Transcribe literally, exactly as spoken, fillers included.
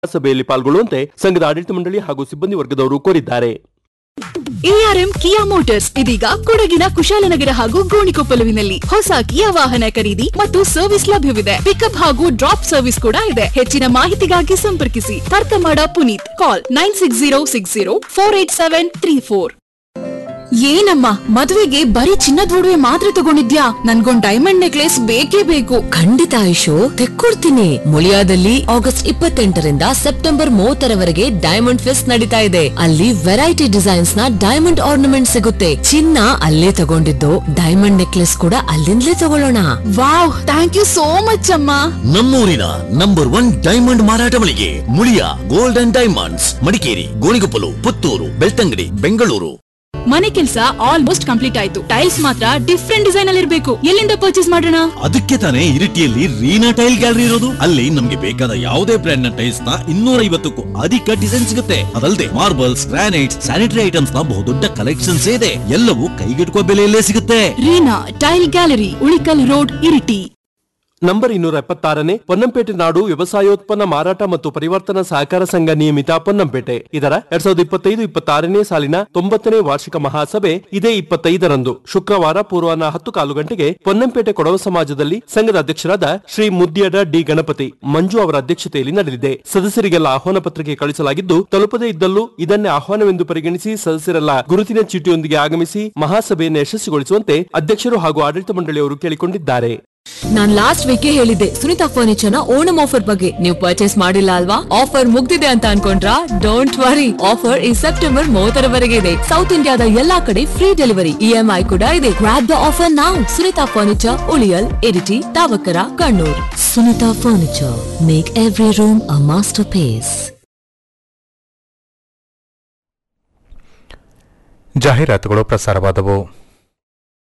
ಸಭೆಯಲ್ಲಿ ಪಾಲ್ಗೊಳ್ಳುವಂತೆ ಸಂಘದ ಆಡಳಿತ ಮಂಡಳಿ ಹಾಗೂ ಸಿಬ್ಬಂದಿ ವರ್ಗದವರು ಕೋರಿದ್ದಾರೆ. ಎಆರ್ಎಂ ಕಿಯಾ ಮೋಟಾರ್ಸ್ ಇದೀಗ ಕೊಡಗಿನ ಕುಶಾಲನಗರ ಹಾಗೂ ಗೋಣಿಕೊಪ್ಪಲುವಿನಲ್ಲಿ ಹೊಸ ಕಿಯಾ ವಾಹನ ಖರೀದಿ ಮತ್ತು ಸರ್ವಿಸ್ ಲಭ್ಯವಿದೆ. ಪಿಕಪ್ ಹಾಗೂ ಡ್ರಾಪ್ ಸರ್ವಿಸ್ ಕೂಡ ಇದೆ. ಹೆಚ್ಚಿನ ಮಾಹಿತಿಗಾಗಿ ಸಂಪರ್ಕಿಸಿ ತರ್ಕಮಾಡ ಪುನೀತ್. ಕಾಲ್ nine six zero six zero four eight seven three four. ಏನಮ್ಮ ಮದುವೆಗೆ ಬರೀ ಚಿನ್ನದ ಒಡವೆ ಮಾತ್ರ ತಗೊಂಡಿದ್ಯಾ? ನನ್ಗೊಂದ್ ಡೈಮಂಡ್ ನೆಕ್ಲೆಸ್ ಬೇಕೇ ಬೇಕು. ಖಂಡಿತ ಆಯುಷು, ತೆಕ್ಕೊಡ್ತೀನಿ. ಮುಳಿಯಾದಲ್ಲಿ ಆಗಸ್ಟ್ ಇಪ್ಪತ್ತೆಂಟರಿಂದ ಸೆಪ್ಟೆಂಬರ್ ಮೂವತ್ತರವರೆಗೆ ಡೈಮಂಡ್ ಫೆಸ್ಟ್ ನಡೀತಾ ಇದೆ. ಅಲ್ಲಿ ವೆರೈಟಿ ಡಿಸೈನ್ಸ್ ನ ಡೈಮಂಡ್ ಆರ್ನಮೆಂಟ್ ಸಿಗುತ್ತೆ. ಚಿನ್ನ ಅಲ್ಲೇ ತಗೊಂಡಿದ್ದು, ಡೈಮಂಡ್ ನೆಕ್ಲೆಸ್ ಕೂಡ ಅಲ್ಲಿಂದಲೇ ತಗೊಳ್ಳೋಣ. Wow, thank you so much ಅಮ್ಮ. ನಮ್ಮೂರಿನ ನಂಬರ್ ಒನ್ ಡೈಮಂಡ್ ಮಾರಾಟ ಮಳಿಗೆ Muliya gold and diamonds, Madikeri, Gonikoppal, Puttur, Belthangady, Bengaluru. ಮನೆ ಕೆಲಸ ಆಲ್ಮೋಸ್ಟ್ ಕಂಪ್ಲೀಟ್ ಆಯ್ತು. ಟೈಲ್ಸ್ ಮಾತ್ರ ಡಿಫ್ರೆಂಟ್ ಡಿಸೈನ್ ಅಲ್ಲಿ ಇರಬೇಕು. ಎಲ್ಲಿಂದ ಪರ್ಚೇಸ್ ಮಾಡೋಣ? ಅದಕ್ಕೆ ತಾನೇ ಇರಿಟಿಯಲ್ಲಿ ರೀನಾ ಟೈಲ್ ಗ್ಯಾಲರಿ ಇರೋದು. ಅಲ್ಲಿ ನಮ್ಗೆ ಬೇಕಾದ ಯಾವುದೇ ಬ್ರ್ಯಾಂಡ್ ನ ಟೈಲ್ಸ್ ನ ಇನ್ನೂರ ಐವತ್ತಕ್ಕೂ ಅಧಿಕ ಡಿಸೈನ್ ಸಿಗುತ್ತೆ. ಅದಲ್ಲದೆ ಮಾರ್ಬಲ್ಸ್, ಗ್ರಾನೈಟ್ಸ್, ಸ್ಯಾನಿಟರಿ ಐಟಮ್ಸ್ ನ ಬಹುದೊಡ್ಡ ಕಲೆಕ್ಷನ್ಸ್ ಇದೆ. ಎಲ್ಲವೂ ಕೈಗೆಟುಕುವ ಬೆಲೆಯಲ್ಲೇ ಸಿಗುತ್ತೆ. Reena tail gallery, Ulikkal road, Iritty. Number ಇನ್ನೂರ ಎಪ್ಪತ್ತಾರನೇ ಪೊನ್ನಂಪೇಟೆ ನಾಡು ವ್ಯವಸಾಯೋತ್ಪನ್ನ ಮಾರಾಟ ಮತ್ತು ಪರಿವರ್ತನಾ ಸಹಕಾರ ಸಂಘ ನಿಯಮಿತ ಪೊನ್ನಂಪೇಟೆ ಇದರ ಎರಡ್ ಸಾವಿರದ ಇಪ್ಪತ್ತೈದು ಇಪ್ಪತ್ತಾರನೇ ಸಾಲಿನ ತೊಂಬತ್ತನೇ ವಾರ್ಷಿಕ ಮಹಾಸಭೆ ಇದೇ ಇಪ್ಪತ್ತೈದರಂದು ಶುಕ್ರವಾರ ಪೂರ್ವಾಹ್ನ ಹತ್ತು ಕಾಲು ಗಂಟೆಗೆ ಪೊನ್ನಂಪೇಟೆ ಕೊಡವ ಸಮಾಜದಲ್ಲಿ ಸಂಘದ ಅಧ್ಯಕ್ಷರಾದ ಶ್ರೀ ಮುದ್ಯಡ ಡಿ ಗಣಪತಿ ಮಂಜು ಅವರ ಅಧ್ಯಕ್ಷತೆಯಲ್ಲಿ ನಡೆದಿದೆ. ಸದಸ್ಯರಿಗೆಲ್ಲ ಆಹ್ವಾನ ಪತ್ರಿಕೆ ಕಳಿಸಲಾಗಿದ್ದು, ತಲುಪದೇ ಇದ್ದಲ್ಲೂ ಇದನ್ನೇ ಆಹ್ವಾನವೆಂದು ಪರಿಗಣಿಸಿ ಸದಸ್ಯರೆಲ್ಲ ಗುರುತಿನ ಚೀಟಿಯೊಂದಿಗೆ ಆಗಮಿಸಿ ಮಹಾಸಭೆಯನ್ನು ಯಶಸ್ವಿಗೊಳಿಸುವಂತೆ ಅಧ್ಯಕ್ಷರು ಹಾಗೂ ಆಡಳಿತ ಮಂಡಳಿಯವರು ಕೇಳಿಕೊಂಡಿದ್ದಾರೆ. ನಾನ್ ಲಾಸ್ಟ್ ವೀಕ್ ಹೇಳಿದ್ದೆ ಸುನಿತಾ ಫರ್ನಿಚರ್ ನ ಓಣಂ ಆಫರ್ ಬಗ್ಗೆ. ನೀವು ಪರ್ಚೇಸ್ ಮಾಡಿಲ್ಲ ಅಲ್ವಾ? ಆಫರ್ ಮುಗ್ದಿದೆ ಅಂತ ಅನ್ಕೊಂಡ್ರಾ? ಡೋಂಟ್ ವರಿ, ಆಫರ್ ಈ ಸೆಪ್ಟೆಂಬರ್ ಮೂವತ್ತರವರೆಗೆ ಇದೆ. ಸೌತ್ ಇಂಡಿಯಾದ ಎಲ್ಲಾ ಕಡೆ ಫ್ರೀ ಡೆಲಿವರಿ, ಇಎಂಐ ಕೂಡ ಇದೆ. Grab the offer now. Sunita furniture, ಉಳಿಯಲ್, Iritty, ತಾವಕರ, Kannur. Sunita furniture, make every room a master piece. ಜಾಹೀರಾತುಗಳು ಪ್ರಸಾರವಾದವು.